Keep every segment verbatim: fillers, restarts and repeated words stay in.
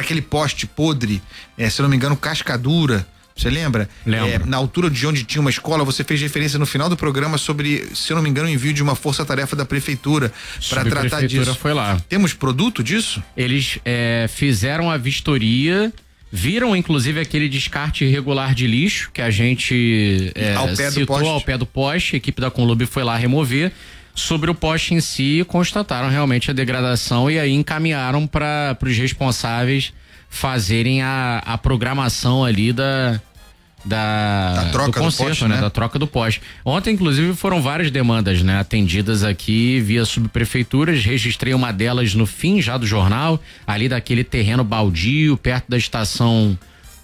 aquele poste podre, é, se eu não me engano, Cascadura. Você lembra? Lembro. É, na altura de onde tinha uma escola, você fez referência no final do programa sobre, se eu não me engano, o envio de uma força-tarefa da prefeitura para tratar disso. A prefeitura foi lá. Temos produto disso? Eles é, fizeram a vistoria, viram inclusive aquele descarte irregular de lixo que a gente é, ao pé citou do poste. ao pé do poste. A equipe da Conlub foi lá remover. Sobre o poste em si, constataram realmente a degradação e aí encaminharam para os responsáveis fazerem a, a programação ali da da, da troca do conserto, do poste, né? né? Da troca do poste. Ontem, inclusive, foram várias demandas, né? Atendidas aqui via subprefeituras. Registrei uma delas no fim já do jornal, ali daquele terreno baldio, perto da estação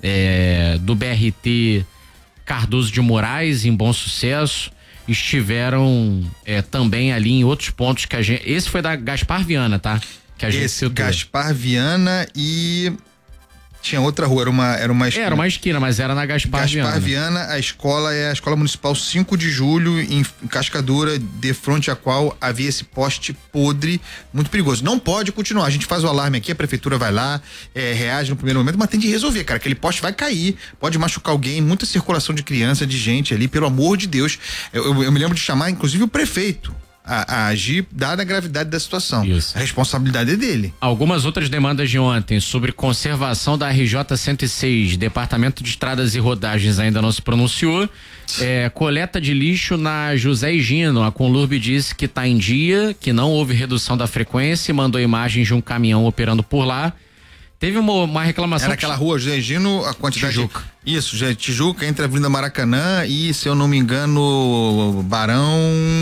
é, do B R T Cardoso de Moraes, em Bom Sucesso. Estiveram é, também ali em outros pontos que a gente. Esse foi da Gaspar Viana, tá? Que a gente Esse citou. Gaspar Viana e tinha outra rua, era uma, era uma esquina. Era uma esquina, mas era na Gaspar, Gaspar Viana. Viana, a escola é a Escola Municipal cinco de julho, em Cascadura, de frente à qual havia esse poste podre, muito perigoso. Não pode continuar, a gente faz o alarme aqui, a prefeitura vai lá, é, reage no primeiro momento, mas tem de resolver, cara, aquele poste vai cair, pode machucar alguém, muita circulação de criança, de gente ali, pelo amor de Deus. Eu, eu, eu me lembro de chamar, inclusive, o prefeito A, a agir, dada a gravidade da situação. Isso. A responsabilidade é dele. Algumas outras demandas de ontem sobre conservação da R J cento e seis, Departamento de Estradas e Rodagens ainda não se pronunciou. É, coleta de lixo na José Higino, a Conlurb disse que está em dia, que não houve redução da frequência e mandou imagens de um caminhão operando por lá. Teve uma, uma reclamação. Era aquela rua José Higino, a quantidade. Tijuca. De, isso, já Tijuca, entre a Avenida Maracanã e, se eu não me engano, Barão.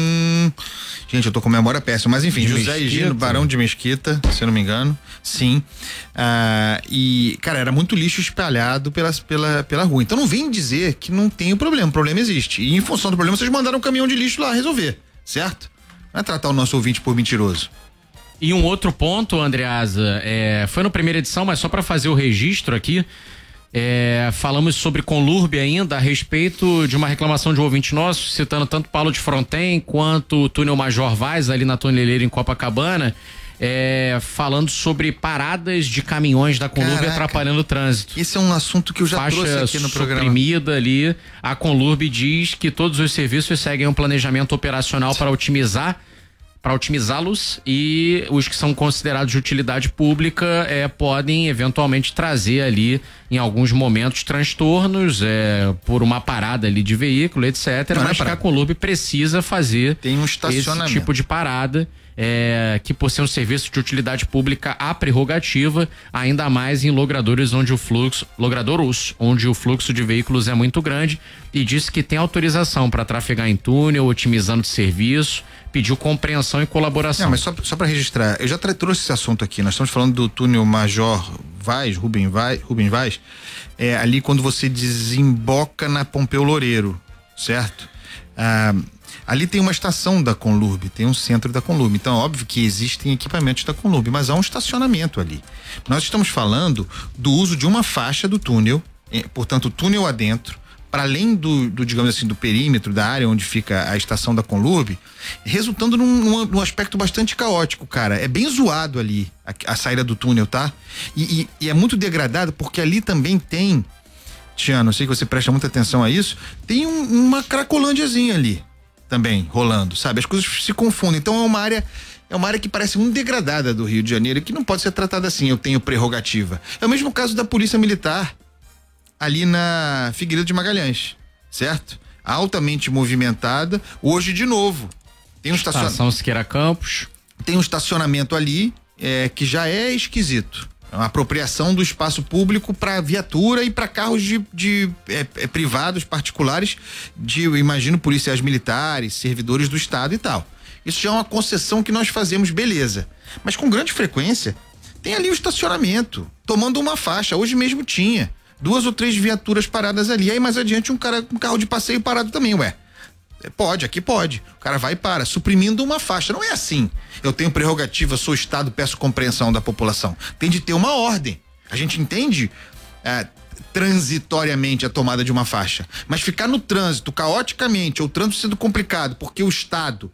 Gente, eu tô com a memória péssima, mas enfim, De José Mesquita. Higino, Barão de Mesquita, se eu não me engano. Sim. Ah, e, cara, era muito lixo espalhado pela, pela, pela rua. Então não vem dizer que não tem o problema. O problema existe. E em função do problema, vocês mandaram um caminhão de lixo lá resolver, certo? Não é tratar o nosso ouvinte por mentiroso. E um outro ponto, Andreasa, é, foi na primeira edição, mas só para fazer o registro aqui, é, falamos sobre Conlurb ainda, a respeito de uma reclamação de um ouvinte nosso, citando tanto Paulo de Fronten quanto o túnel Major Vaz, ali na Toneleira, em Copacabana, é, falando sobre paradas de caminhões da Conlurb Caraca, atrapalhando o trânsito. Esse é um assunto que eu já Faixa trouxe aqui no programa. suprimida ali, a Conlurb diz que todos os serviços seguem um planejamento operacional para otimizar para otimizá-los e os que são considerados de utilidade pública é, podem eventualmente trazer ali em alguns momentos transtornos é, por uma parada ali de veículo, etcétera. Não, Mas não é que a Conlurb precisa fazer Tem um estacionamento. esse tipo de parada, é, que por ser um serviço de utilidade pública há prerrogativa, ainda mais em logradores onde o fluxo, logradouros, onde o fluxo de veículos é muito grande, e disse que tem autorização para trafegar em túnel, otimizando o serviço, pediu compreensão e colaboração. Não, mas só, só para registrar, eu já tra- trouxe esse assunto aqui, nós estamos falando do túnel Major Vaz, Rubem Vaz, Rubem Vaz, é ali quando você desemboca na Pompeu Loureiro, certo? Ah, ali tem uma estação da Conlurb, tem um centro da Conlurb, então óbvio que existem equipamentos da Conlurb, mas há um estacionamento ali. Nós estamos falando do uso de uma faixa do túnel, eh, portanto túnel adentro, para além do, do, digamos assim, do perímetro da área onde fica a estação da Conlurb, resultando num, num, num aspecto bastante caótico, cara. É bem zoado ali a, a saída do túnel, tá? E, e, e é muito degradado porque ali também tem, Tiano, eu sei que você presta muita atenção a isso, tem um, uma cracolândiazinha ali também rolando, sabe? As coisas se confundem. Então é uma área É uma área que parece muito degradada do Rio de Janeiro, que não pode ser tratada assim, eu tenho prerrogativa. É o mesmo caso da Polícia Militar, ali na Figueiredo de Magalhães, certo? Altamente movimentada, hoje de novo. Tem um estacionamento. Estação Siqueira Campos. Tem um estacionamento ali é, que já é esquisito. É uma apropriação do espaço público para viatura e para carros de, de é, é, privados, particulares, de, eu imagino, policiais militares, servidores do Estado e tal. Isso já é uma concessão que nós fazemos, beleza. Mas com grande frequência, tem ali o estacionamento, tomando uma faixa. Hoje mesmo tinha duas ou três viaturas paradas ali. Aí mais adiante um cara com um carro de passeio parado também, ué. Pode, aqui pode. O cara vai e para, suprimindo uma faixa. Não é assim. Eu tenho prerrogativa, sou Estado, peço compreensão da população. Tem de ter uma ordem. A gente entende é, transitoriamente a tomada de uma faixa. Mas ficar no trânsito, caoticamente, ou o trânsito sendo complicado, porque o Estado,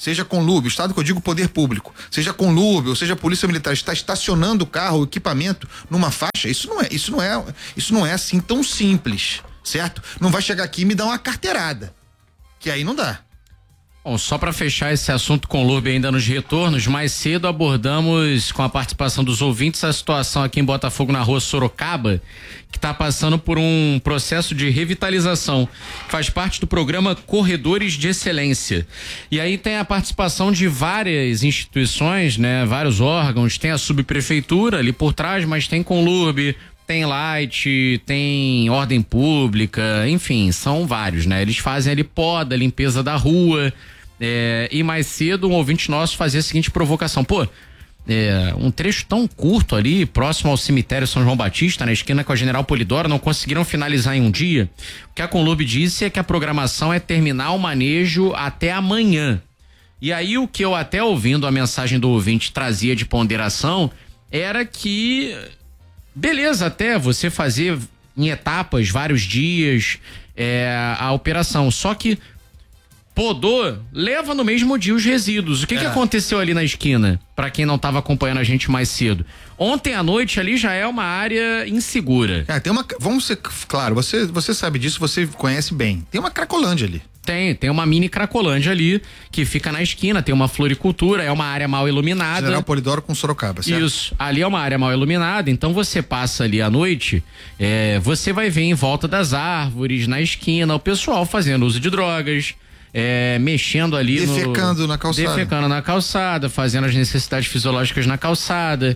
seja Conlube, Estado que eu digo poder público, seja Conlube, ou seja Polícia Militar, está estacionando o carro, o equipamento numa faixa, isso não é, isso não é, isso não é assim tão simples, certo? Não vai chegar aqui e me dar uma carteirada, que aí não dá. Bom, só para fechar esse assunto com o Lurbe ainda nos retornos, mais cedo abordamos com a participação dos ouvintes a situação aqui em Botafogo, na rua Sorocaba, que está passando por um processo de revitalização, faz parte do programa Corredores de Excelência. E aí tem a participação de várias instituições, né, vários órgãos, tem a subprefeitura ali por trás, mas tem Conlurbe, tem Light, tem Ordem Pública, enfim, são vários, né? Eles fazem ali poda, limpeza da rua, é, e mais cedo um ouvinte nosso fazia a seguinte provocação, pô, é, um trecho tão curto ali, próximo ao cemitério São João Batista, na esquina com a General Polidoro, não conseguiram finalizar em um dia? O que a Conlube disse é que a programação é terminar o manejo até amanhã. E aí o que eu até ouvindo a mensagem do ouvinte trazia de ponderação era que beleza, até você fazer em etapas, vários dias, é, a operação. Só que podou, leva no mesmo dia os resíduos. O que, é. que aconteceu ali na esquina? Pra quem não tava acompanhando a gente mais cedo. Ontem à noite ali já é uma área insegura. É, tem uma, vamos ser claro, você, você sabe disso, você conhece bem. Tem uma Cracolândia ali. Tem, tem uma mini Cracolândia ali, que fica na esquina, tem uma floricultura, é uma área mal iluminada. General Polidoro com Sorocaba, certo? Isso, ali é uma área mal iluminada, então você passa ali à noite, é, você vai ver em volta das árvores, na esquina, o pessoal fazendo uso de drogas, é, mexendo ali defecando no, na calçada. Defecando na calçada, fazendo as necessidades fisiológicas na calçada,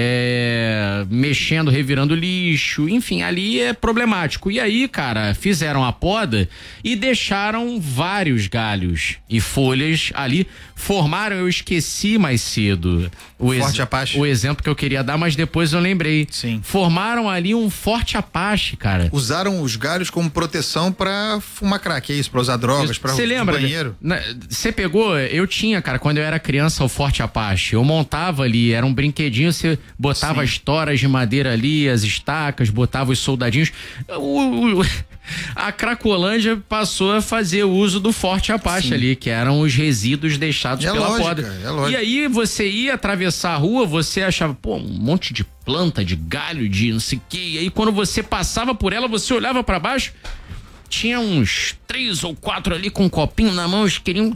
é, mexendo, revirando lixo, enfim, ali é problemático. E aí, cara, fizeram a poda e deixaram vários galhos e folhas ali, formaram, eu esqueci mais cedo o, Forte ex, Apache. o exemplo que eu queria dar, mas depois eu lembrei. Sim. Formaram ali um Forte Apache, cara. Usaram os galhos como proteção pra fumar crack, é isso? Pra usar drogas, pra Você lembra? Banheiro. Você pegou, eu tinha, cara, quando eu era criança, o Forte Apache. Eu montava ali, era um brinquedinho, você botava Sim. as toras de madeira ali, as estacas, botava os soldadinhos. O, o, a Cracolândia passou a fazer uso do Forte Apache Sim. ali, que eram os resíduos deixados é pela lógica, poda. É lógica. E aí você ia atravessar a rua, você achava, pô, um monte de planta, de galho, de não sei o que. E aí quando você passava por ela, você olhava pra baixo, tinha uns três ou quatro ali com um copinho na mão, eles queriam...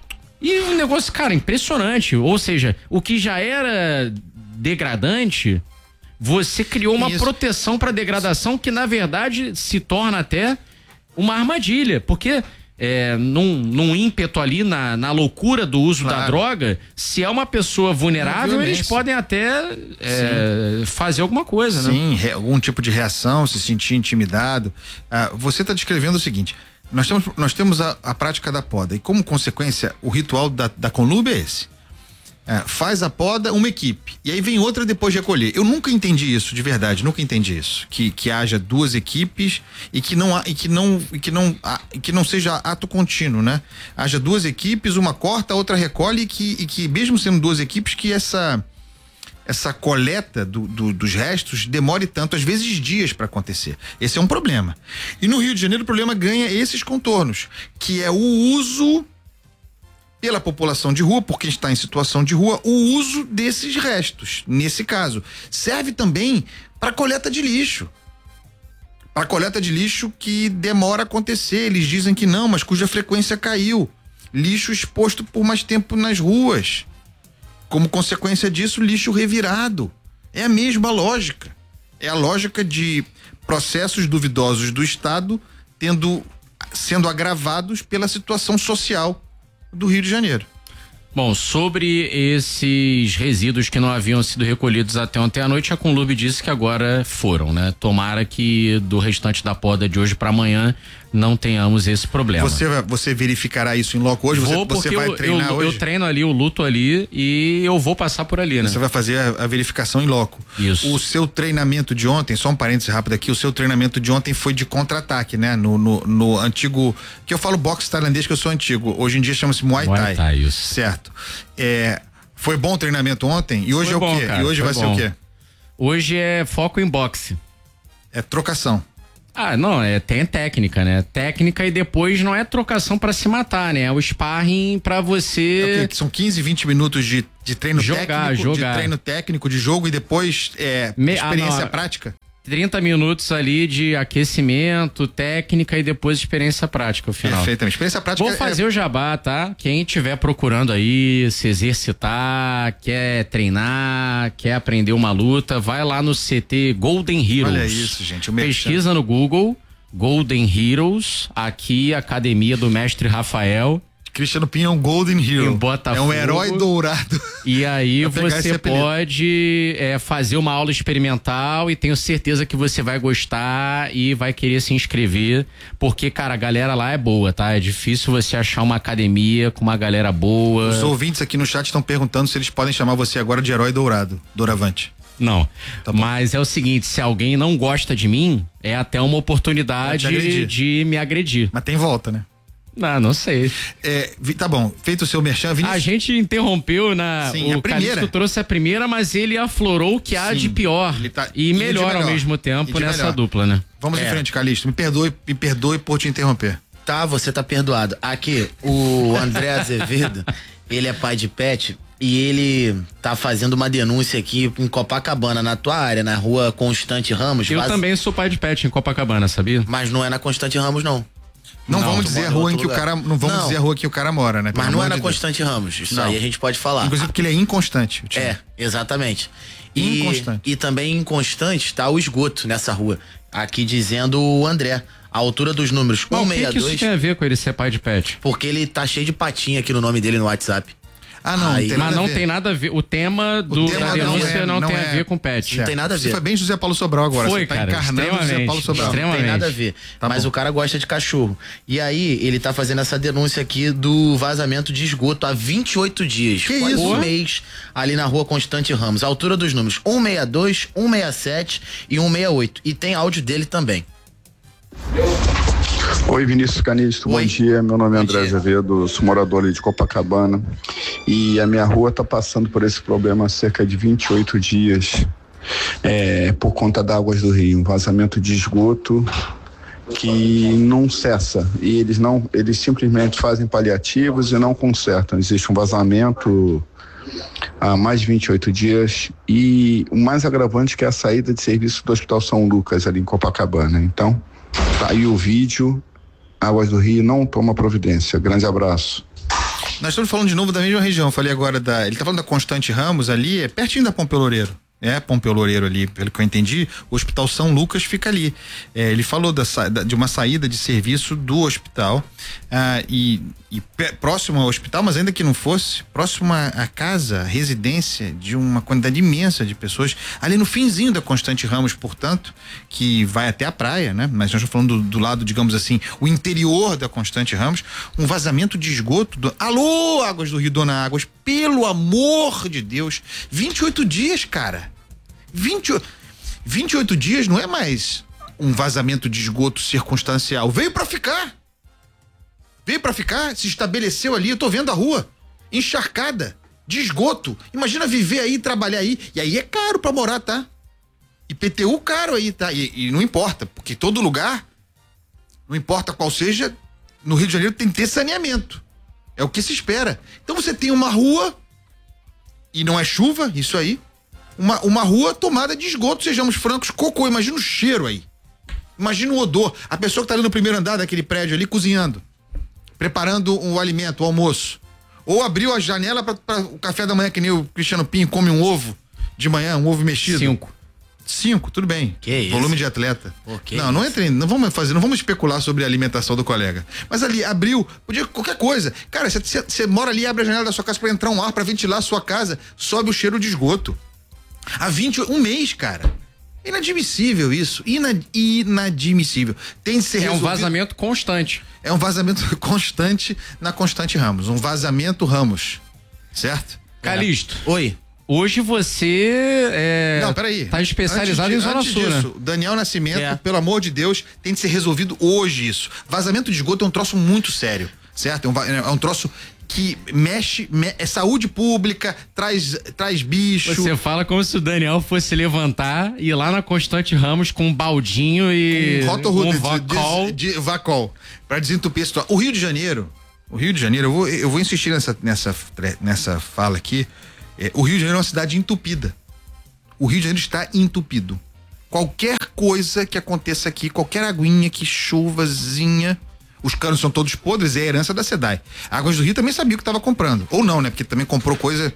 E um negócio, cara, impressionante. Ou seja, o que já era degradante, você criou uma Isso. proteção para degradação que, na verdade, se torna até uma armadilha. Porque é, num, num ímpeto ali, na, na loucura do uso claro. da droga, se é uma pessoa vulnerável, eles podem até é, fazer alguma coisa, Sim, né? Sim, algum tipo de reação, se sentir intimidado. Ah, você está descrevendo o seguinte, nós temos, nós temos a, a prática da poda e, como consequência, o ritual da, da Conlube é esse. É, faz a poda uma equipe e aí vem outra depois de recolher. Eu nunca entendi isso, de verdade, nunca entendi isso, que que haja duas equipes e que não e que não e que não e que não seja ato contínuo, né? Haja duas equipes, uma corta, a outra recolhe e que e que mesmo sendo duas equipes, que essa essa coleta do, do, dos restos demore tanto, às vezes dias para acontecer. Esse é um problema. E no Rio de Janeiro o problema ganha esses contornos, que é o uso pela população de rua, por quem está em situação de rua, o uso desses restos. Nesse caso, serve também para coleta de lixo. Para coleta de lixo que demora a acontecer. Eles dizem que não, mas cuja frequência caiu. Lixo exposto por mais tempo nas ruas. Como consequência disso, lixo revirado. É a mesma lógica. É a lógica de processos duvidosos do Estado tendo, sendo agravados pela situação social do Rio de Janeiro. Bom, sobre esses resíduos que não haviam sido recolhidos até ontem à noite, a Conlube disse que agora foram, né? Tomara que do restante da poda de hoje para amanhã não tenhamos esse problema. Você, você verificará isso em loco hoje? Vou, você, você vai eu, treinar eu, hoje? Eu treino ali, eu luto ali e eu vou passar por ali, né? Você vai fazer a, a verificação em loco. Isso. O seu treinamento de ontem, só um parênteses rápido aqui, o seu treinamento de ontem foi de contra-ataque, né? No, no, no antigo, que eu falo boxe tailandês, que eu sou antigo, hoje em dia chama-se Muay Thai. Muay Thai, isso. Certo. É, foi bom o treinamento ontem? E hoje foi é o bom, quê? Cara, e hoje vai bom. ser o quê? Hoje é foco em boxe. É trocação. Ah, não, é, tem técnica, né? Técnica e depois não é trocação pra se matar, né? É o sparring pra você... É o quê? São quinze, vinte minutos de, de treino jogar, técnico, jogar. de treino técnico, de jogo e depois é, Me... experiência ah, prática? trinta minutos ali de aquecimento, técnica e depois experiência prática, o final. Perfeitamente. Experiência prática. Vou fazer é... o jabá, tá? Quem estiver procurando aí se exercitar, quer treinar, quer aprender uma luta, vai lá no C T Golden Heroes. Olha isso, gente. Pesquisa no Google, Golden Heroes, aqui academia do mestre Rafael. Cristiano Pinho é um Golden Hero. Em Botafogo. É um herói dourado. E aí você pode é, fazer uma aula experimental e tenho certeza que você vai gostar e vai querer se inscrever, porque, cara, a galera lá é boa, tá? É difícil você achar uma academia com uma galera boa. Os ouvintes aqui no chat estão perguntando se eles podem chamar você agora de herói dourado, Douravante. Não, tá, mas é o seguinte, se alguém não gosta de mim, é até uma oportunidade de me agredir. Mas tem volta, né? Não, não sei. É, tá bom, feito o seu merchan, Vinícius. A gente interrompeu na... Sim, o a primeira. Calixto trouxe a primeira, mas ele aflorou o que há Sim, de pior tá, e, e melhor, melhor ao mesmo tempo nessa melhor. dupla, né? Vamos é. em frente, Calixto. Me perdoe, me perdoe por te interromper. Tá, você tá perdoado. Aqui, o André Azevedo, ele é pai de pet e ele tá fazendo uma denúncia aqui em Copacabana, na tua área, na rua Constante Ramos. Eu vaz... também sou pai de pet em Copacabana, sabia? Mas não é na Constante Ramos, não. Não, não vamos dizer a rua em que lugar. o cara, não vamos não. dizer a rua que o cara mora, né? Mas não é na de Constante Deus. Ramos, isso não. aí a gente pode falar. Inclusive porque ele é inconstante. É, exatamente. E, inconstante. E também inconstante tá o esgoto nessa rua. Aqui dizendo o André, a altura dos números Bom, cento e sessenta e dois. O que, que isso tem a ver com ele ser pai de pet? Porque ele tá cheio de patinha aqui no nome dele no WhatsApp. Ah, não, Aí, tem mas não ver. tem nada a ver. O tema, do, o tema da denúncia não, é, não, não tem é, a ver com pet. Não tem nada a ver. Você foi bem José Paulo Sobral agora. Foi, você tá cara, encarnando José Paulo Sobral. Não tem nada a ver. Tá mas bom. O cara gosta de cachorro. E aí, ele tá fazendo essa denúncia aqui do vazamento de esgoto há vinte e oito dias. Que quase isso? Um mês ali na rua Constante Ramos. A altura dos números cento e sessenta e dois, cento e sessenta e sete e cento e sessenta e oito. E tem áudio dele também. Oi, Vinícius Canisto, bom dia, meu nome é André Azevedo, sou morador ali de Copacabana e a minha rua está passando por esse problema há cerca de vinte e oito dias, é, por conta das águas do rio, um vazamento de esgoto que não cessa e eles não, eles simplesmente fazem paliativos e não consertam, existe um vazamento há mais de vinte e oito dias e o mais agravante que é a saída de serviço do Hospital São Lucas ali em Copacabana, então tá aí o vídeo. Águas do Rio não toma providência. Grande abraço. Nós estamos falando de novo da mesma região. Falei agora da. Ele tá falando da Constante Ramos ali, é pertinho da Pompeu Loureiro. É, Pompeu Loureiro ali, pelo que eu entendi, o Hospital São Lucas fica ali. É, ele falou da, de uma saída de serviço do hospital ah, e, e próximo ao hospital, mas ainda que não fosse, próximo à casa, residência de uma quantidade imensa de pessoas, ali no finzinho da Constante Ramos, portanto, que vai até a praia, né? Mas nós estamos falando do, do lado, digamos assim, o interior da Constante Ramos, um vazamento de esgoto. Do, Alô, Águas do Rio, Dona Águas, pelo amor de Deus, vinte e oito dias, cara. vinte, vinte e oito dias não é mais um vazamento de esgoto circunstancial. Veio pra ficar. Veio pra ficar, se estabeleceu ali. Eu tô vendo a rua encharcada de esgoto. Imagina viver aí, trabalhar aí. E aí é caro pra morar, tá? I P T U caro aí, tá? E, e não importa, porque todo lugar, não importa qual seja, no Rio de Janeiro tem que ter saneamento. É o que se espera. Então você tem uma rua, e não é chuva, isso aí. Uma, uma rua tomada de esgoto, sejamos francos, cocô, imagina o cheiro aí. Imagina o odor. A pessoa que tá ali no primeiro andar daquele prédio ali, cozinhando, preparando o alimento, o almoço. Ou abriu a janela para o café da manhã, que nem o Cristiano Pinho come um ovo de manhã, um ovo mexido. Cinco. Cinco, tudo bem. Que isso? Volume de atleta. Pô, que não, não entre, não vamos fazer, não vamos especular sobre a alimentação do colega. Mas ali, abriu, podia qualquer coisa. Cara, você mora ali, abre a janela da sua casa para entrar um ar, para ventilar a sua casa, sobe o cheiro de esgoto. Há vinte, um mês, cara. Inadmissível isso. Ina, inadmissível. Tem de ser É resolvido. um vazamento constante. É um vazamento constante na Constante Ramos. Um vazamento Ramos. Certo? Calixto. É. Oi. Hoje você é, Não, peraí. tá especializado antes de, em Zona antes Sul, disso, né? Daniel Nascimento, É. pelo amor de Deus, tem de ser resolvido hoje isso. Vazamento de esgoto é um troço muito sério, certo? É um, é um troço que mexe, me, é saúde pública, traz, traz bicho. Você fala como se o Daniel fosse levantar e ir lá na Constante Ramos com um baldinho e um rotorrudo um Vacol. de, de Vacol para desentupir a situação. O Rio de Janeiro, o Rio de Janeiro, eu vou, eu vou insistir nessa, nessa, nessa fala aqui, é, o Rio de Janeiro é uma cidade entupida. O Rio de Janeiro está entupido. Qualquer coisa que aconteça aqui, qualquer aguinha que chuvazinha, os canos são todos podres, é a herança da SEDAI. A Águas do Rio também sabia o que estava comprando. Ou não, né? Porque também comprou coisa.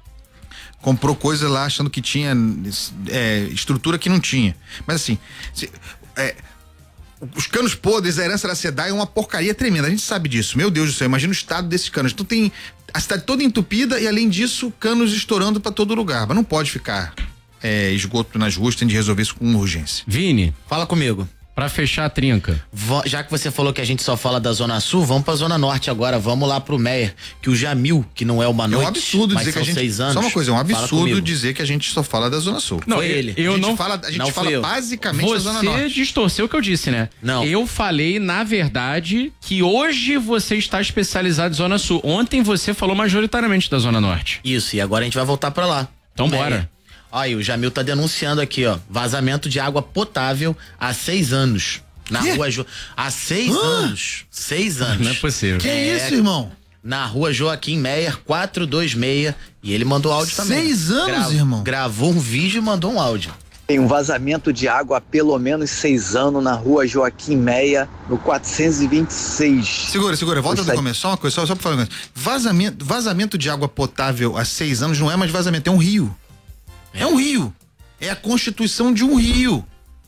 Comprou coisa lá achando que tinha é, estrutura que não tinha. Mas assim, se, é, os canos podres, a herança da SEDAI é uma porcaria tremenda. A gente sabe disso. Meu Deus do céu, imagina o estado desses canos. Então tem a cidade toda entupida e, além disso, canos estourando para todo lugar. Mas não pode ficar é, esgoto nas ruas, tem de resolver isso com urgência. Vini, fala comigo. Pra fechar a trinca. Já que você falou que a gente só fala da Zona Sul, vamos pra Zona Norte agora. Vamos lá pro Meyer, que o Jamil, que não é uma noite, é um absurdo dizer que a gente, seis anos, só uma coisa, é um absurdo dizer que a gente só fala da Zona Sul. Não, foi ele. Eu a gente não fala, a gente não fala basicamente você da Zona Norte. Você distorceu o que eu disse, né? Não. Eu falei, na verdade, que hoje você está especializado em Zona Sul. Ontem você falou majoritariamente da Zona Norte. Isso, e agora a gente vai voltar pra lá. Então Meyer. bora. Olha, o Jamil tá denunciando aqui, ó, vazamento de água potável há seis anos. Na que? rua Jo... Há seis ah? anos. Seis anos. Não é possível. Que é isso, irmão? Na rua Joaquim Meyer, quatrocentos e vinte e seis. E ele mandou áudio também. Seis anos, Gra... irmão? Gravou um vídeo e mandou um áudio. Tem um vazamento de água há pelo menos seis anos na rua Joaquim Meia, no quatrocentos e vinte e seis. Segura, segura, volta do começo, só uma coisa, só, só pra falar uma coisa. Vazamento, vazamento de água potável há seis anos não é mais vazamento, é um rio. É um rio. É a constituição de um rio.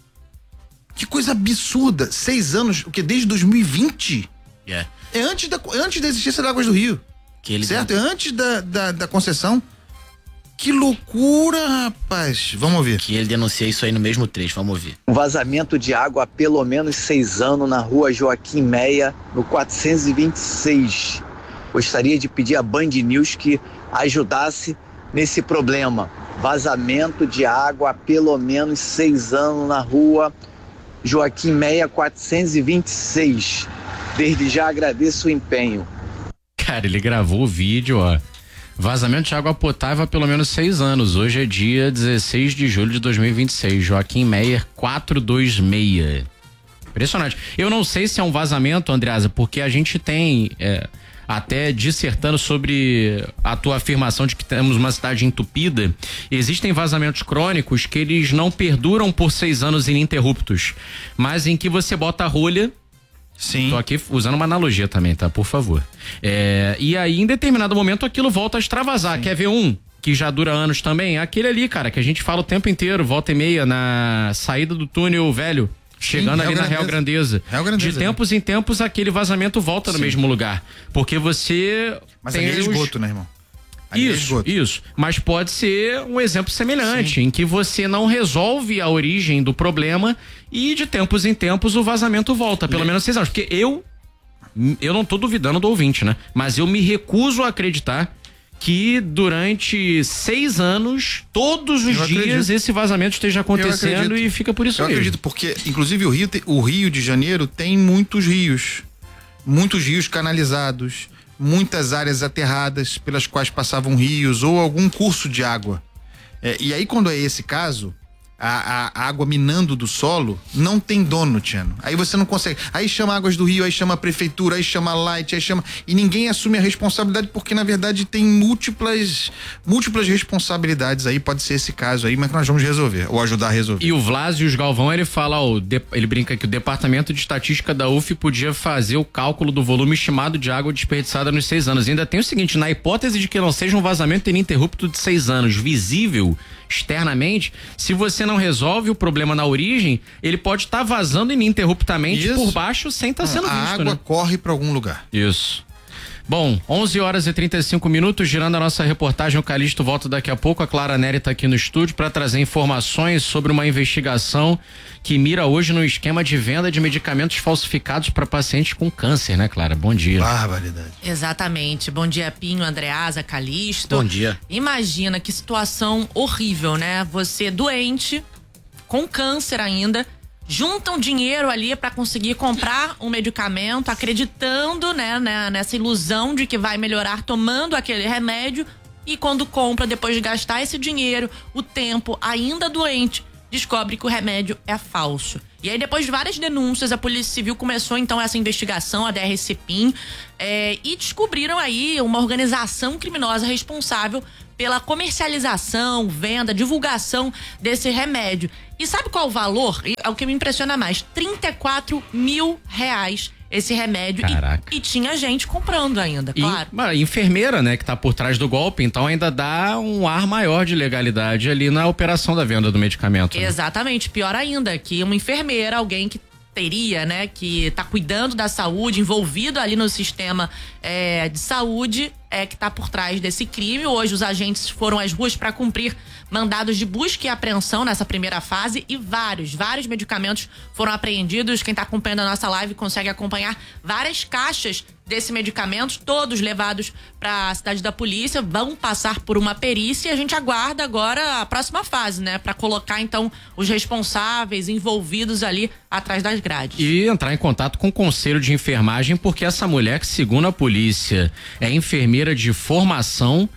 Que coisa absurda. Seis anos, o que? Desde dois mil e vinte? Yeah. É antes da, antes da existência das Águas do Rio. Que eles certo? É antes da, da, da concessão. Que loucura, rapaz. Vamos ouvir. Que ele denuncia isso aí no mesmo trecho, vamos ouvir. Um vazamento de água há pelo menos seis anos na rua Joaquim Meia, no quatrocentos e vinte e seis. Gostaria de pedir à Band News que ajudasse nesse problema. Vazamento de água há pelo menos seis anos na rua Joaquim Meia, quatrocentos e vinte e seis. Desde já agradeço o empenho. Cara, ele gravou o vídeo, ó. Vazamento de água potável há pelo menos seis anos. Hoje é dia dezesseis de julho de dois mil e vinte e seis. Joaquim Meyer, quatrocentos e vinte e seis. Impressionante. Eu não sei se é um vazamento, Andreasa, porque a gente tem, é, até dissertando sobre a tua afirmação de que temos uma cidade entupida, existem vazamentos crônicos que eles não perduram por seis anos ininterruptos, mas em que você bota a rolha. Sim. Tô aqui usando uma analogia também, tá? Por favor. É, e aí, em determinado momento, aquilo volta a extravasar. Sim. Quer ver um que já dura anos também? Aquele ali, cara, que a gente fala o tempo inteiro, volta e meia, na saída do túnel velho, chegando Sim, ali na Real Grandeza. Real Grandeza. De tempos em tempos, aquele vazamento volta Sim. no mesmo lugar. Porque você. Mas tem ali é os... esgoto, né, irmão? Ali Isso, é isso. Mas pode ser um exemplo semelhante, Sim. em que você não resolve a origem do problema e de tempos em tempos o vazamento volta, pelo Le... menos seis anos. Porque eu, eu não tô duvidando do ouvinte, né? Mas eu me recuso a acreditar que durante seis anos, todos os eu dias, acredito. esse vazamento esteja acontecendo e fica por isso eu mesmo. Eu acredito, porque inclusive o Rio, o Rio de Janeiro tem muitos rios, muitos rios canalizados, muitas áreas aterradas pelas quais passavam rios ou algum curso de água. É, e aí, quando é esse caso, a, a, a água minando do solo não tem dono, Tiano. Aí você não consegue. Aí chama Águas do Rio, aí chama a prefeitura, aí chama a Light, aí chama. E ninguém assume a responsabilidade, porque na verdade tem múltiplas, múltiplas responsabilidades aí. Pode ser esse caso aí, mas que nós vamos resolver, ou ajudar a resolver. E o Vlásios Galvão, ele fala, ó, ele brinca que o Departamento de Estatística da U F podia fazer o cálculo do volume estimado de água desperdiçada nos seis anos. E ainda tem o seguinte, na hipótese de que não seja um vazamento ininterrupto de seis anos, visível externamente, se você não resolve o problema na origem, ele pode estar tá vazando ininterruptamente Isso. por baixo sem estar tá sendo a visto, água né? corre para algum lugar. Isso. Bom, onze horas e trinta e cinco minutos, girando a nossa reportagem, o Calixto volta daqui a pouco, a Clara Nery tá aqui no estúdio para trazer informações sobre uma investigação que mira hoje no esquema de venda de medicamentos falsificados para pacientes com câncer, né, Clara? Bom dia. Barbaridade. Exatamente. Bom dia, Pinho, Andreasa, Calixto. Bom dia. Imagina que situação horrível, né? Você doente, com câncer ainda, juntam dinheiro ali para conseguir comprar um medicamento, acreditando, né, né, nessa ilusão de que vai melhorar tomando aquele remédio, e quando compra, depois de gastar esse dinheiro, o tempo, ainda doente, descobre que o remédio é falso. E aí, depois de várias denúncias, a Polícia Civil começou então essa investigação, a D R C P I M, é, e descobriram aí uma organização criminosa responsável pela comercialização, venda, divulgação desse remédio. E sabe qual o valor? É o que me impressiona mais: trinta e quatro mil reais esse remédio. E, e tinha gente comprando ainda, claro. E, uma enfermeira, né, que tá por trás do golpe, então ainda dá um ar maior de legalidade ali na operação da venda do medicamento. Né? Exatamente, pior ainda, que uma enfermeira, alguém que teria, né, que tá cuidando da saúde, envolvido ali no sistema é, de saúde, é que tá por trás desse crime. Hoje os agentes foram às ruas para cumprir mandados de busca e apreensão nessa primeira fase, e vários, vários medicamentos foram apreendidos. Quem tá acompanhando a nossa live consegue acompanhar várias caixas desse medicamento, todos levados para a cidade da polícia, vão passar por uma perícia, e a gente aguarda agora a próxima fase, né, para colocar então os responsáveis envolvidos ali atrás das grades. E entrar em contato com o conselho de enfermagem, porque essa mulher, que segundo a polícia é enfermeira de formação,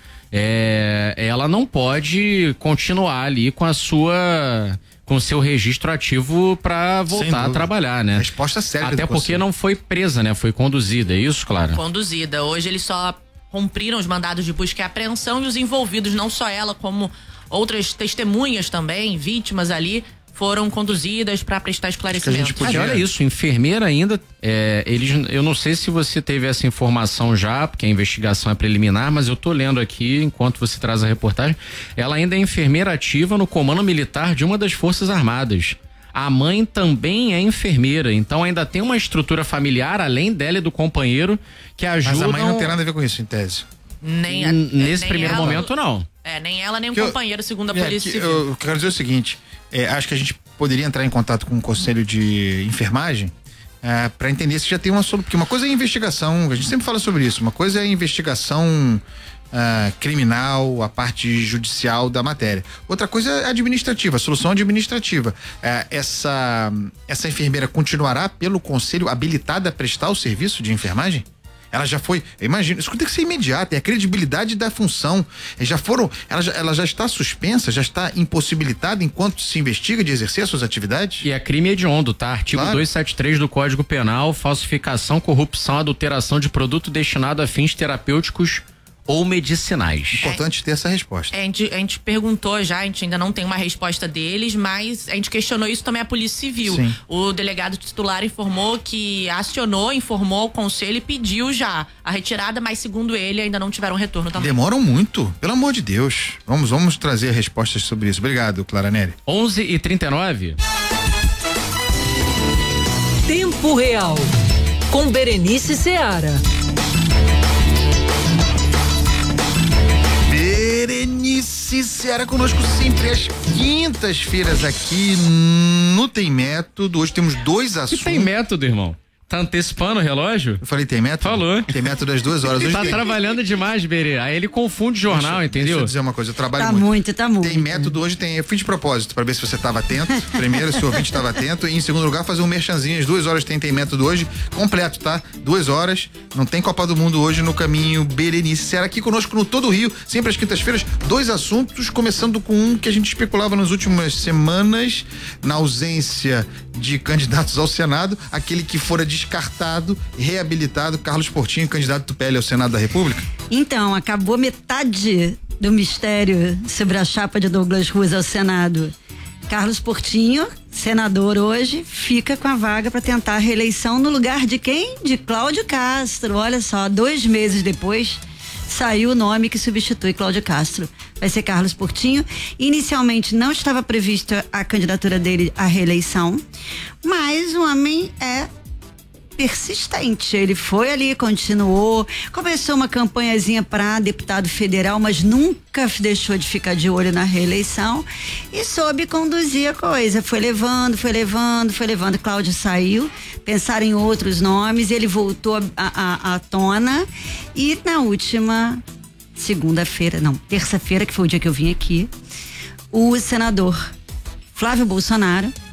é, ela não pode continuar ali com a sua, com seu registro ativo para voltar a trabalhar, né? Resposta séria. Até porque não foi presa, né? Foi conduzida, é isso, Clara? Conduzida. Hoje eles só cumpriram os mandados de busca e apreensão, e os envolvidos, não só ela, como outras testemunhas também, vítimas ali, foram conduzidas para prestar esclarecimento. Podia... Olha isso, enfermeira ainda, é, eles, eu não sei se você teve essa informação já, porque a investigação é preliminar, mas eu tô lendo aqui, enquanto você traz a reportagem, ela ainda é enfermeira ativa no comando militar de uma das Forças Armadas. A mãe também é enfermeira, então ainda tem uma estrutura familiar, além dela e do companheiro, que ajuda. Mas a mãe não tem nada a ver com isso, em tese. Nem a, Nesse nem primeiro ela, momento, não. É, nem ela, nem o que companheiro, eu, segundo a é, Polícia que Civil. Eu, eu quero dizer o seguinte, é, acho que a gente poderia entrar em contato com o Conselho de Enfermagem é, para entender se já tem uma solução, porque uma coisa é a investigação, a gente sempre fala sobre isso, uma coisa é a investigação Uh, criminal, a parte judicial da matéria. Outra coisa é administrativa, a solução administrativa. Uh, essa, essa enfermeira continuará pelo conselho habilitada a prestar o serviço de enfermagem? Ela já foi, imagina, isso tem que ser imediato, é a credibilidade da função. Já foram, ela já, ela já está suspensa, já está impossibilitada enquanto se investiga de exercer as suas atividades? E é crime hediondo, tá? Artigo claro. duzentos e setenta e três do Código Penal: falsificação, corrupção, adulteração de produto destinado a fins terapêuticos ou medicinais. Importante ter essa resposta. É, a, gente, a gente perguntou já, a gente ainda não tem uma resposta deles, mas a gente questionou isso também à Polícia Civil. Sim. O delegado titular informou que acionou, informou ao conselho e pediu já a retirada, mas segundo ele ainda não tiveram retorno também. Demoram muito, pelo amor de Deus. Vamos, vamos trazer respostas sobre isso. Obrigado, Clara Nery. onze e trinta e nove. Tempo Real, com Berenice Seara. Berenice Seara conosco sempre às quintas-feiras aqui no Tem Método. Hoje temos dois assuntos. E tem método, irmão? Tá antecipando o relógio? Eu falei tem método? Falou. Tem método das duas horas. Ele Hoje tá tem... trabalhando demais, Berê. Aí ele confunde jornal, deixa, entendeu? Deixa eu dizer uma coisa, eu trabalho tá muito. muito. Tá muito, Tem método hoje, tem. Eu fui de propósito, pra ver se você tava atento. Primeiro, se o ouvinte tava atento. E em segundo lugar, fazer um merchanzinho. Às duas horas tem Tem Método hoje, completo, tá? Duas horas. Não tem Copa do Mundo hoje no caminho Berenice Seara aqui conosco no Todo Rio, sempre às quintas-feiras. Dois assuntos, começando com um que a gente especulava nas últimas semanas, na ausência de candidatos ao Senado, aquele que fora descartado, reabilitado, Carlos Portinho, candidato do P L ao Senado da República? Então, acabou metade do mistério sobre a chapa de Douglas Ruas ao Senado. Carlos Portinho, senador hoje, fica com a vaga para tentar a reeleição no lugar de quem? De Cláudio Castro. Olha só, dois meses depois saiu o nome que substitui Cláudio Castro. Vai ser Carlos Portinho. Inicialmente não estava prevista a candidatura dele à reeleição, mas o homem é persistente. Ele foi ali, continuou, começou uma campanhazinha para deputado federal, mas nunca deixou de ficar de olho na reeleição e soube conduzir a coisa. Foi levando, foi levando, foi levando. Cláudio saiu, pensaram em outros nomes, ele voltou à a, a, a tona e na última segunda-feira, não, terça-feira, que foi o dia que eu vim aqui, o senador Flávio Bolsonaro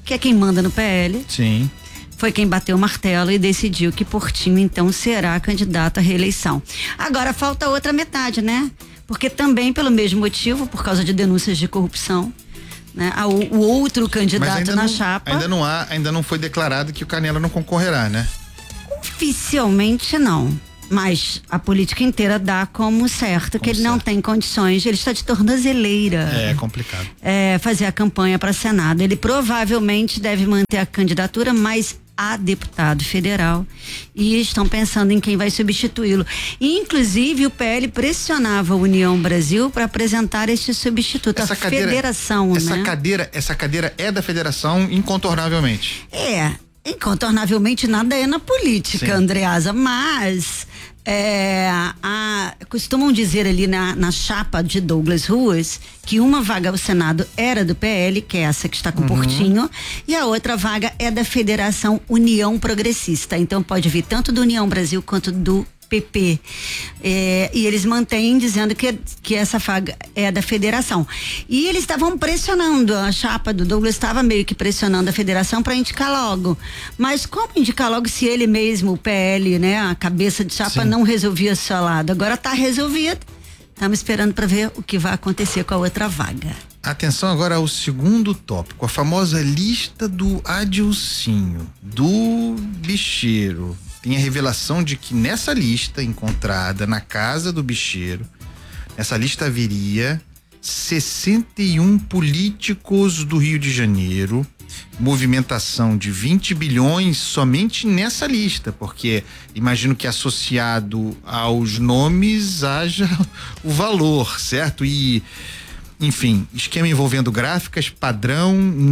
que é quem manda no P L. Sim. Foi quem bateu o martelo e decidiu que Portinho, então, será candidato à reeleição. Agora falta outra metade, né? Porque também pelo mesmo motivo, por causa de denúncias de corrupção, né? O, o outro candidato na não, chapa. Ainda não há, ainda não foi declarado que o Canela não concorrerá, né? Oficialmente não. Mas a política inteira dá como certo como que ele certo. não tem condições, ele está de tornozeleira. É complicado. É, fazer a campanha para Senado. Ele provavelmente deve manter a candidatura, mas a deputado federal, e estão pensando em quem vai substituí-lo. Inclusive o P L pressionava a União Brasil para apresentar este substituto, essa a cadeira, federação, essa né? cadeira, essa cadeira é da federação incontornavelmente. É, incontornavelmente nada é na política, Sim. Andreasa, mas é, a, costumam dizer ali na, na chapa de Douglas Ruas que uma vaga ao Senado era do P L, que é essa que está com o uhum. Portinho, e a outra vaga é da Federação União Progressista. Então pode vir tanto do União Brasil quanto do P P. É, e eles mantêm dizendo que, que essa vaga é da federação. E eles estavam pressionando, a chapa do Douglas estava meio que pressionando a federação para indicar logo. Mas como indicar logo se ele mesmo, o P L, né, a cabeça de chapa, Sim. não resolvia seu lado? Agora está resolvido. Estamos esperando para ver o que vai acontecer com a outra vaga. Atenção agora ao segundo tópico, a famosa lista do Adilcinho, do bicheiro. Tem a revelação de que nessa lista encontrada na casa do bicheiro, nessa lista haveria sessenta e um políticos do Rio de Janeiro, movimentação de vinte bilhões somente nessa lista, porque imagino que associado aos nomes haja o valor, certo? E enfim, esquema envolvendo gráficas, padrão,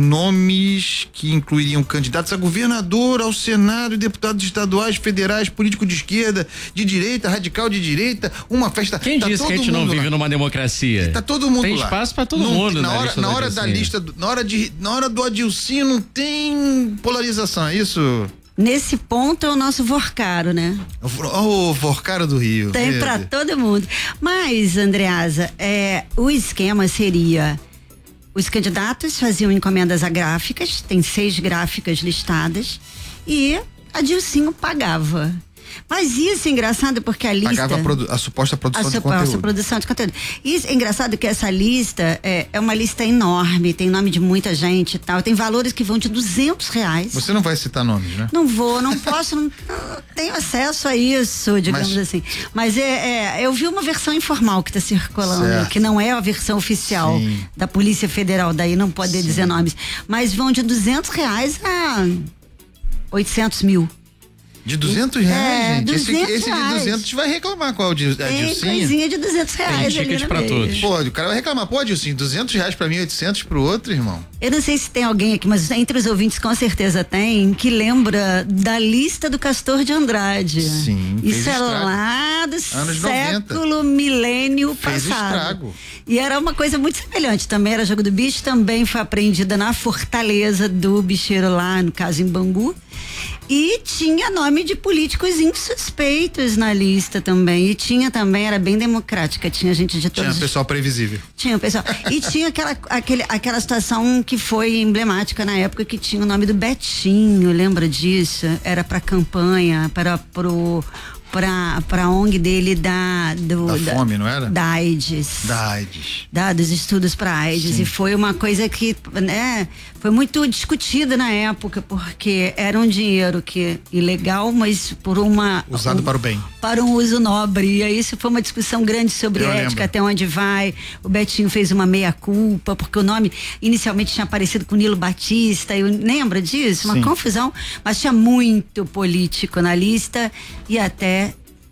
nomes que incluiriam candidatos a governador, ao Senado, deputados estaduais, federais, político de esquerda, de direita, radical de direita, uma festa. Quem tá disse que a gente não vive lá. Numa democracia? Tá todo mundo tem lá. Tem espaço pra todo não, mundo, na hora, na hora da lista, na hora de, na hora do Adilcinho não tem polarização, é isso? Nesse ponto é o nosso Vorcaro, né? O oh, Vorcaro do Rio. Tem Verde. Pra todo mundo. Mas, Andreasa, é, o esquema seria: os candidatos faziam encomendas a gráficas, tem seis gráficas listadas, e a Dilcinho pagava. Mas isso é engraçado porque a lista... Pagava a, produ- a suposta produção a de suposta conteúdo. produção de conteúdo. Isso é engraçado que essa lista é, é uma lista enorme, tem nome de muita gente e tal, tem valores que vão de duzentos reais. Você não vai citar nomes, né? Não vou, não posso, não, não tenho acesso a isso, digamos Mas, assim. Mas é, é, eu vi uma versão informal que está circulando, certo. Que não é a versão oficial Sim. da Polícia Federal, daí não pode Sim. dizer nomes. Mas vão de duzentos reais a oitocentos mil. De duzentos reais, é, gente. duzentos esse, esse de duzentos vai reclamar com a Adilcinho. Tem coisinha de duzentos reais. Tem ticket pra todos. Pô, o cara vai reclamar. Pô, Adilcinho, duzentos reais pra mim, oitocentos pro outro, irmão. Eu não sei se tem alguém aqui, mas entre os ouvintes com certeza tem, que lembra da lista do Castor de Andrade. Sim. Isso é lá do Anos século, noventa. Milênio fez passado. Estrago. E era uma coisa muito semelhante. Também era Jogo do Bicho, também foi apreendida na Fortaleza do Bicheiro lá, no caso em Bangu. E tinha nome de políticos insuspeitos na lista também. E tinha também, era bem democrática, tinha gente de todos. Tinha pessoal previsível. Tinha pessoal. E tinha aquela, aquele, aquela situação que foi emblemática na época, que tinha o nome do Betinho, lembra disso? Era pra campanha, para pro. Pra, pra O N G dele da, do, da, da fome, não era? Da AIDS. Da AIDS. Da, dos estudos pra AIDS. Sim. E foi uma coisa que, né, foi muito discutida na época, porque era um dinheiro que ilegal, mas por uma... Usado um, para o bem. Para um uso nobre. E aí isso foi uma discussão grande sobre Eu ética, lembro. Até onde vai. O Betinho fez uma meia-culpa, porque o nome inicialmente tinha aparecido com Nilo Batista. Eu, lembra disso? Uma Sim. confusão. Mas tinha muito político na lista e até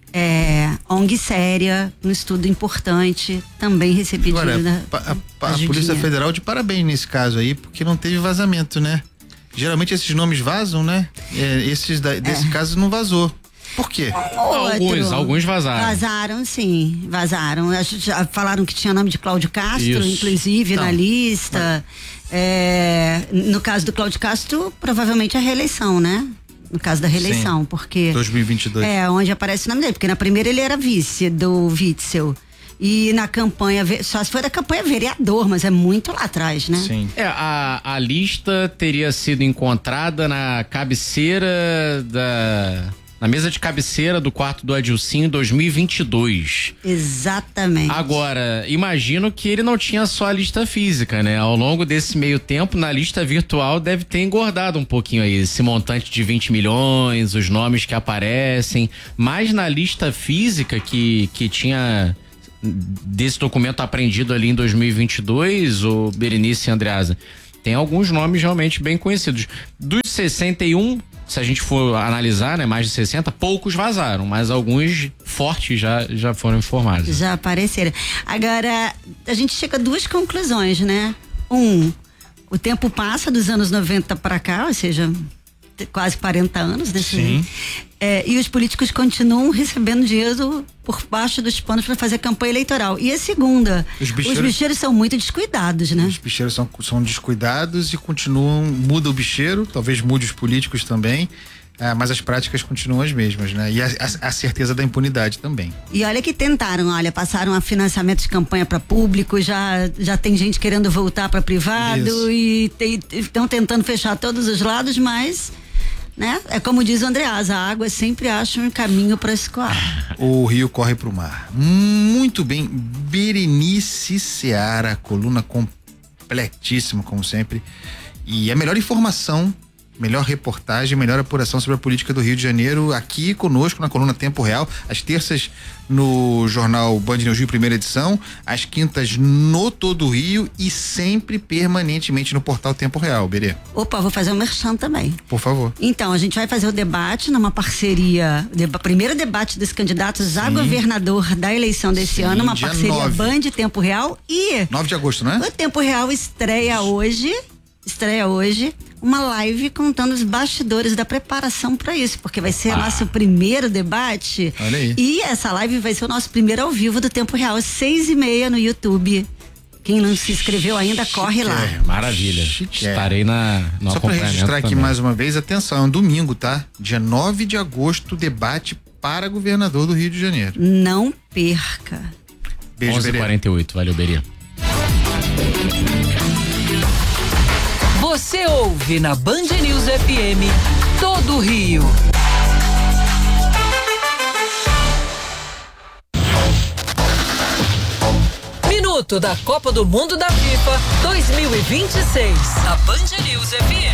É, O N G séria, um estudo importante, também recebi Agora, dinheiro da, a, a, a Polícia Federal de parabéns nesse caso aí, porque não teve vazamento, né? Geralmente esses nomes vazam, né? É, esses da, desse é. caso não vazou. Por quê? Alguns, alguns vazaram. Vazaram, sim, vazaram. Já falaram que tinha nome de Cláudio Castro, Isso. inclusive, então, na lista. É, no caso do Cláudio Castro, provavelmente a reeleição, né? No caso da reeleição, Sim. porque... dois mil e vinte e dois. É, onde aparece o nome dele, porque na primeira ele era vice do Witzel. E na campanha, só se for da campanha vereador, mas é muito lá atrás, né? Sim. É, a, a lista teria sido encontrada na cabeceira da... Na mesa de cabeceira do quarto do Adilcinho em dois mil e vinte e dois. Exatamente. Agora, imagino que ele não tinha só a lista física, né? Ao longo desse meio tempo, na lista virtual deve ter engordado um pouquinho aí esse montante de vinte milhões, os nomes que aparecem, mas na lista física que, que tinha desse documento apreendido ali em dois mil e vinte e dois, o Berenice e Andreasa, tem alguns nomes realmente bem conhecidos. Dos sessenta e um, se a gente for analisar, né, mais de sessenta, poucos vazaram, mas alguns fortes já, já foram informados. Já apareceram. Agora, a gente chega a duas conclusões, né? Um, o tempo passa dos anos noventa para cá, ou seja, quase quarenta anos, né? Sim. É, e os políticos continuam recebendo dinheiro por baixo dos panos para fazer campanha eleitoral. E a segunda, os bicheiros, os bicheiros são muito descuidados, né? Os bicheiros são, são descuidados e continuam, muda o bicheiro, talvez mude os políticos também, ah, mas as práticas continuam as mesmas, né? E a, a, a certeza da impunidade também. E olha que tentaram, olha, passaram a financiamento de campanha para público, já, já tem gente querendo voltar para privado. Isso. E estão tentando fechar todos os lados, mas... Né? É como diz o Andreasa, a água sempre acha um caminho para escoar. O rio corre pro mar. Muito bem, Berenice Seara, coluna completíssima, como sempre. E a melhor informação, melhor reportagem, melhor apuração sobre a política do Rio de Janeiro aqui conosco na coluna Tempo Real, às terças no jornal Band News Rio, primeira edição, às quintas no Todo Rio e sempre permanentemente no portal Tempo Real, Berê. Opa, vou fazer um merchan também. Por favor. Então, a gente vai fazer o debate numa parceria, deba, primeiro debate dos candidatos a governador da eleição desse Sim, ano, uma parceria nove. Band Tempo Real e... nove de agosto, né? O Tempo Real estreia hoje, estreia hoje, uma live contando os bastidores da preparação para isso, porque vai ser ah. nosso primeiro debate. Olha aí. E essa live vai ser o nosso primeiro ao vivo do Tempo Real, às seis e meia no YouTube. Quem não se inscreveu ainda, Chique corre lá. É, maravilha. Chique Estarei na, no Só para registrar aqui também. mais uma vez, atenção, é um domingo, tá? Dia nove de agosto, debate para governador do Rio de Janeiro. Não perca. Beijo, onze e quarenta e oito, valeu, Berê. Você ouve na Band News F M, Todo Rio. Minuto da Copa do Mundo da FIFA dois mil e vinte e seis. Na Band News F M.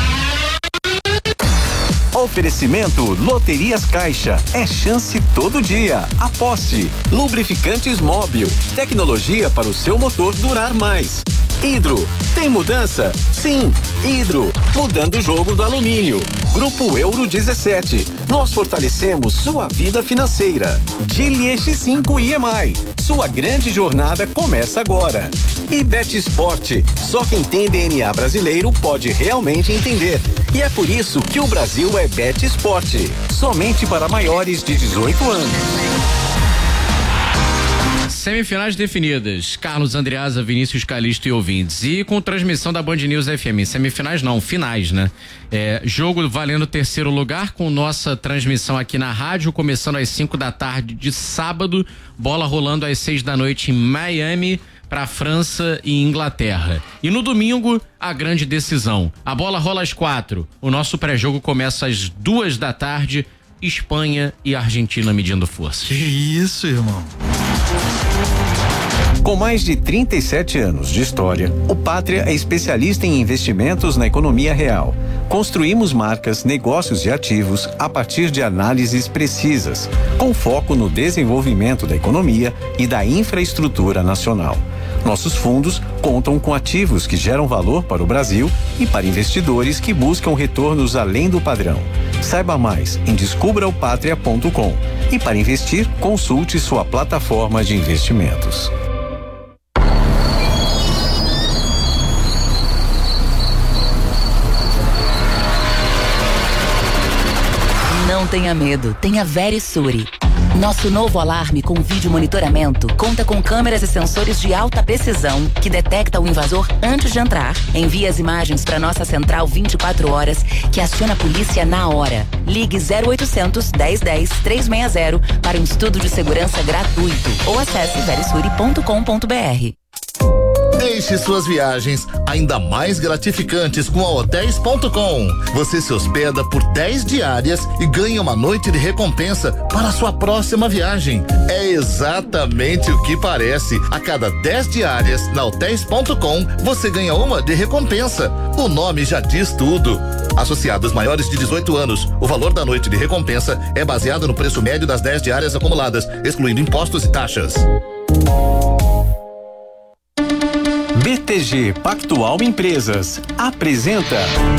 Oferecimento Loterias Caixa. É chance todo dia. Aposte. Lubrificantes Móbil. Tecnologia para o seu motor durar mais. Hidro. Tem mudança? Sim. Hidro. Mudando o jogo do alumínio. Grupo Euro dezessete. Nós fortalecemos sua vida financeira. Gili X cinco I M I. Sua grande jornada começa agora. E Bet Sport. Só quem tem D N A brasileiro pode realmente entender. E é por isso que o Brasil é Bet Sport. Somente para maiores de dezoito anos. Semifinais definidas, Carlos Andreasa, Vinícius Calixto e ouvintes, e com transmissão da Band News F M, semifinais não, finais, né? É, jogo valendo terceiro lugar com nossa transmissão aqui na rádio, começando às cinco da tarde de sábado, bola rolando às seis da noite em Miami, para França e Inglaterra. E no domingo, a grande decisão, a bola rola às quatro, o nosso pré-jogo começa às duas da tarde, Espanha e Argentina medindo força. Que isso, irmão? Com mais de trinta e sete anos de história, o Pátria é especialista em investimentos na economia real. Construímos marcas, negócios e ativos a partir de análises precisas, com foco no desenvolvimento da economia e da infraestrutura nacional. Nossos fundos contam com ativos que geram valor para o Brasil e para investidores que buscam retornos além do padrão. Saiba mais em descubra o pátria ponto com e para investir, consulte sua plataforma de investimentos. Não tenha medo, tenha Verisure. Nosso novo alarme com vídeo monitoramento conta com câmeras e sensores de alta precisão que detecta o invasor antes de entrar. Envia as imagens para nossa central vinte e quatro horas, que aciona a polícia na hora. Ligue zero oitocentos, dez, dez, trezentos e sessenta para um estudo de segurança gratuito ou acesse verisuri ponto com ponto br. Deixe suas viagens ainda mais gratificantes com a hotéis ponto com. Você se hospeda por dez diárias e ganha uma noite de recompensa para a sua próxima viagem. É exatamente o que parece. A cada dez diárias na hotéis ponto com, você ganha uma de recompensa. O nome já diz tudo. Associados maiores de dezoito anos, o valor da noite de recompensa é baseado no preço médio das dez diárias acumuladas, excluindo impostos e taxas. B T G Pactual Empresas apresenta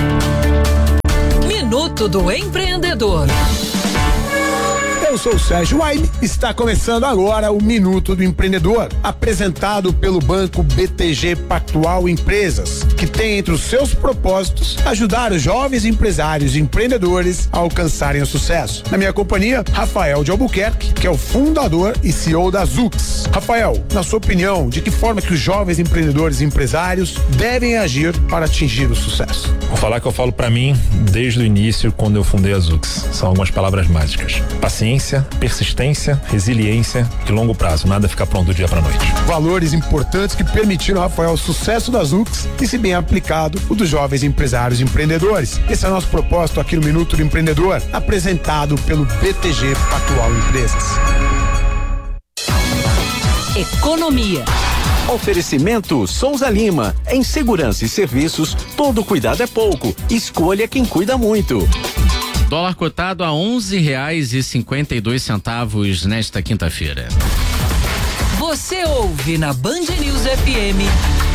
Minuto do Empreendedor. Eu sou o Sérgio Waime, está começando agora o Minuto do Empreendedor, apresentado pelo Banco B T G Pactual Empresas, que tem entre os seus propósitos ajudar os jovens empresários e empreendedores a alcançarem o sucesso. Na minha companhia, Rafael de Albuquerque, que é o fundador e C E O da Zux. Rafael, na sua opinião, de que forma que os jovens empreendedores e empresários devem agir para atingir o sucesso? Vou falar que eu falo para mim desde o início, quando eu fundei a Zux. São algumas palavras mágicas: paciência, persistência, resiliência e longo prazo. Nada fica pronto do dia pra noite. Valores importantes que permitiram, Rafael, o sucesso da Zux e, se bem aplicado, o dos jovens empresários e empreendedores. Esse é o nosso propósito aqui no Minuto do Empreendedor, apresentado pelo B T G Pactual Empresas. Economia. Oferecimento Souza Lima. Em segurança e serviços, todo cuidado é pouco. Escolha quem cuida muito. Dólar cotado a onze reais e cinquenta e dois centavos nesta quinta-feira. Você ouve na Band News F M